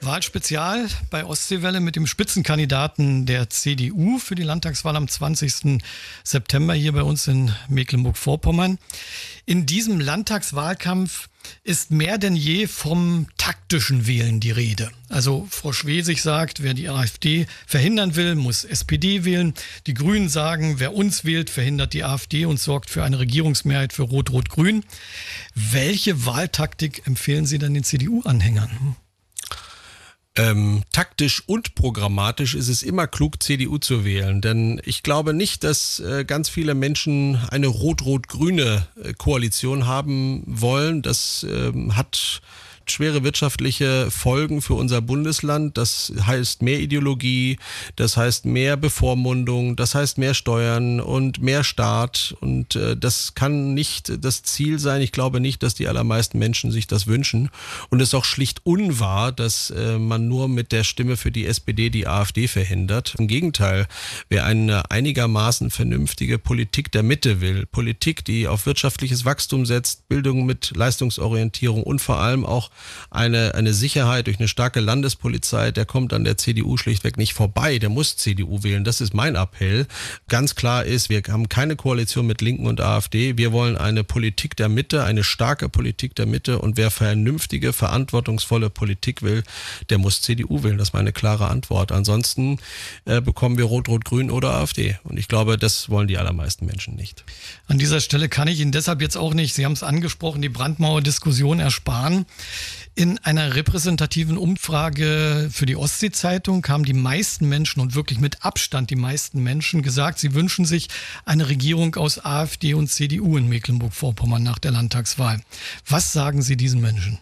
Wahlspezial bei Ostseewelle mit dem Spitzenkandidaten der CDU für die Landtagswahl am 20. September hier bei uns in Mecklenburg-Vorpommern. In diesem Landtagswahlkampf ist mehr denn je vom taktischen Wählen die Rede. Also Frau Schwesig sagt, wer die AfD verhindern will, muss SPD wählen. Die Grünen sagen, wer uns wählt, verhindert die AfD und sorgt für eine Regierungsmehrheit für Rot-Rot-Grün. Welche Wahltaktik empfehlen Sie denn den CDU-Anhängern? Taktisch und programmatisch ist es immer klug, CDU zu wählen, denn ich glaube nicht, dass ganz viele Menschen eine rot-rot-grüne Koalition haben wollen. Das hat schwere wirtschaftliche Folgen für unser Bundesland. Das heißt mehr Ideologie, das heißt mehr Bevormundung, das heißt mehr Steuern und mehr Staat. Und das kann nicht das Ziel sein. Ich glaube nicht, dass die allermeisten Menschen sich das wünschen. Und es ist auch schlicht unwahr, dass man nur mit der Stimme für die SPD die AfD verhindert. Im Gegenteil, wer eine einigermaßen vernünftige Politik der Mitte will, Politik, die auf wirtschaftliches Wachstum setzt, Bildung mit Leistungsorientierung und vor allem auch eine Sicherheit durch eine starke Landespolizei, der kommt an der CDU schlichtweg nicht vorbei. Der muss CDU wählen. Das ist mein Appell. Ganz klar ist, wir haben keine Koalition mit Linken und AfD. Wir wollen eine Politik der Mitte, eine starke Politik der Mitte. Und wer vernünftige, verantwortungsvolle Politik will, der muss CDU wählen. Das ist meine klare Antwort. Ansonsten bekommen wir Rot-Rot-Grün oder AfD. Und ich glaube, das wollen die allermeisten Menschen nicht. An dieser Stelle kann ich Ihnen deshalb jetzt auch nicht, Sie haben es angesprochen, die Brandmauer-Diskussion ersparen. In einer repräsentativen Umfrage für die Ostsee-Zeitung haben die meisten Menschen und wirklich mit Abstand die meisten Menschen gesagt, sie wünschen sich eine Regierung aus AfD und CDU in Mecklenburg-Vorpommern nach der Landtagswahl. Was sagen Sie diesen Menschen?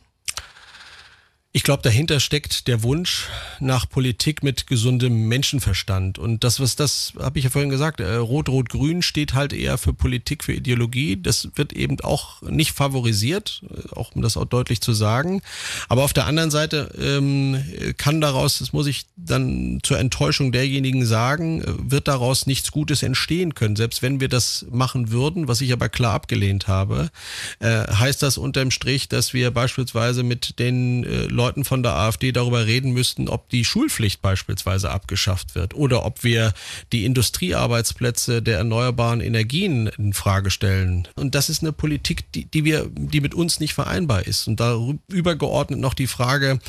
Ich glaube, dahinter steckt der Wunsch nach Politik mit gesundem Menschenverstand. Und das habe ich ja vorhin gesagt, Rot-Rot-Grün steht halt eher für Politik, für Ideologie. Das wird eben auch nicht favorisiert, auch um das auch deutlich zu sagen. Aber auf der anderen Seite kann daraus, das muss ich dann zur Enttäuschung derjenigen sagen, wird daraus nichts Gutes entstehen können. Selbst wenn wir das machen würden, was ich aber klar abgelehnt habe, heißt das unterm Strich, dass wir beispielsweise mit den Leuten von der AfD darüber reden müssten, ob die Schulpflicht beispielsweise abgeschafft wird oder ob wir die Industriearbeitsplätze der erneuerbaren Energien in Frage stellen. Und das ist eine Politik, die mit uns nicht vereinbar ist. Und darüber geordnet noch die Frage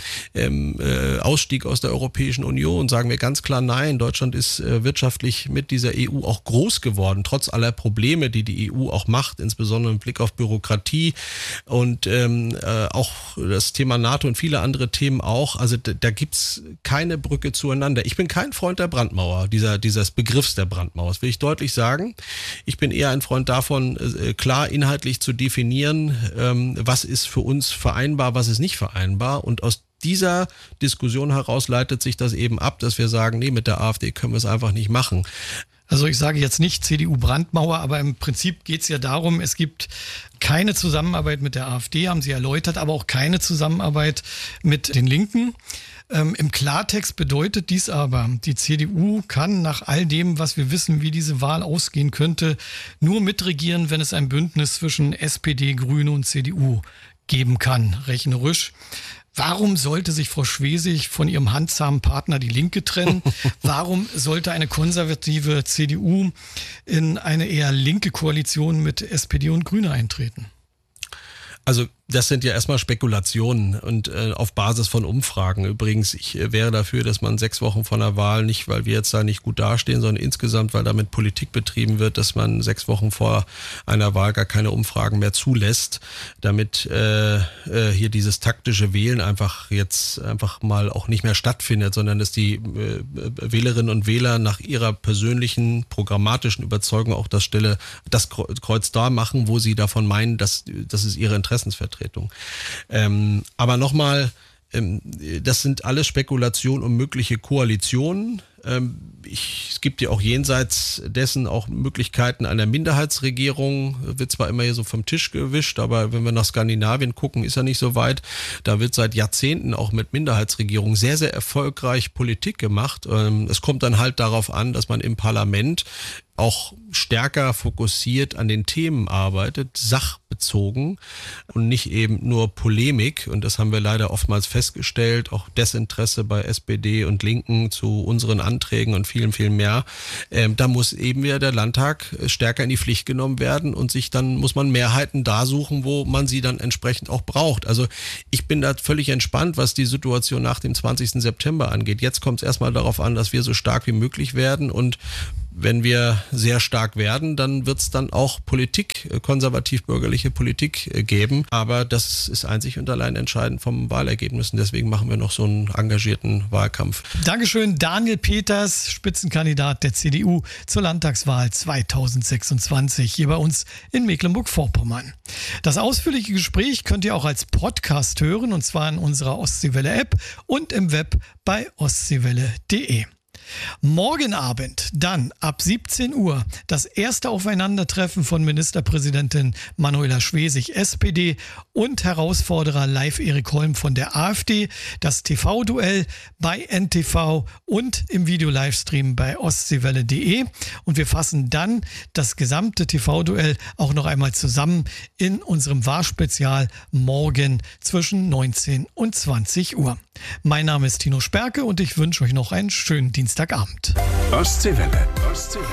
Ausstieg aus der Europäischen Union. Sagen wir ganz klar nein. Deutschland ist wirtschaftlich mit dieser EU auch groß geworden, trotz aller Probleme, die EU auch macht, insbesondere im Blick auf Bürokratie und auch das Thema NATO und viele andere Themen auch. Also da gibt's keine Brücke zueinander. Ich bin kein Freund der Brandmauer, dieses Begriffs der Brandmauer. Das will ich deutlich sagen. Ich bin eher ein Freund davon, klar inhaltlich zu definieren, was ist für uns vereinbar, was ist nicht vereinbar. Und aus dieser Diskussion heraus leitet sich das eben ab, dass wir sagen, nee, mit der AfD können wir es einfach nicht machen. Also ich sage jetzt nicht CDU-Brandmauer, aber im Prinzip geht es ja darum, es gibt keine Zusammenarbeit mit der AfD, haben Sie erläutert, aber auch keine Zusammenarbeit mit den Linken. Im Klartext bedeutet dies aber, die CDU kann nach all dem, was wir wissen, wie diese Wahl ausgehen könnte, nur mitregieren, wenn es ein Bündnis zwischen SPD, Grüne und CDU geben kann. Rechnerisch. Warum sollte sich Frau Schwesig von ihrem handzahmen Partner die Linke trennen? Warum sollte eine konservative CDU in eine eher linke Koalition mit SPD und Grüne eintreten? Also das sind ja erstmal Spekulationen und auf Basis von Umfragen. Übrigens, ich wäre dafür, dass man 6 Wochen vor einer Wahl, nicht weil wir jetzt da nicht gut dastehen, sondern insgesamt, weil damit Politik betrieben wird, dass man 6 Wochen vor einer Wahl gar keine Umfragen mehr zulässt, damit hier dieses taktische Wählen einfach mal auch nicht mehr stattfindet, sondern dass die Wählerinnen und Wähler nach ihrer persönlichen programmatischen Überzeugung auch das Kreuz da machen, wo sie davon meinen, das ist ihre Interessensvertretung. Aber nochmal, das sind alles Spekulationen um mögliche Koalitionen. Es gibt ja auch jenseits dessen auch Möglichkeiten einer Minderheitsregierung. Wird zwar immer hier so vom Tisch gewischt, aber wenn wir nach Skandinavien gucken, ist ja nicht so weit. Da wird seit Jahrzehnten auch mit Minderheitsregierungen sehr, sehr erfolgreich Politik gemacht. Es kommt dann halt darauf an, dass man im Parlament auch stärker fokussiert an den Themen arbeitet, sachbezogen und nicht eben nur Polemik. Und das haben wir leider oftmals festgestellt, auch Desinteresse bei SPD und Linken zu unseren Anträgen und vielen, viel mehr. Da muss eben wieder der Landtag stärker in die Pflicht genommen werden und muss man Mehrheiten da suchen, wo man sie dann entsprechend auch braucht. Also ich bin da völlig entspannt, was die Situation nach dem 20. September angeht. Jetzt kommt es erstmal darauf an, dass wir so stark wie möglich werden, und wenn wir sehr stark werden, dann wird es dann auch Politik, konservativ-bürgerliche Politik geben. Aber das ist einzig und allein entscheidend vom Wahlergebnis. Und deswegen machen wir noch so einen engagierten Wahlkampf. Dankeschön, Daniel Peters, Spitzenkandidat der CDU zur Landtagswahl 2026 hier bei uns in Mecklenburg-Vorpommern. Das ausführliche Gespräch könnt ihr auch als Podcast hören, und zwar in unserer Ostseewelle-App und im Web bei ostseewelle.de. Morgen Abend dann ab 17 Uhr das erste Aufeinandertreffen von Ministerpräsidentin Manuela Schwesig, SPD, und Herausforderer Live Erik Holm von der AfD. Das TV-Duell bei NTV und im Video-Livestream bei ostseewelle.de. Und wir fassen dann das gesamte TV-Duell auch noch einmal zusammen in unserem Wahrspezial morgen zwischen 19 und 20 Uhr. Mein Name ist Tino Sperke und ich wünsche euch noch einen schönen Dienstagabend. Ostseewelle.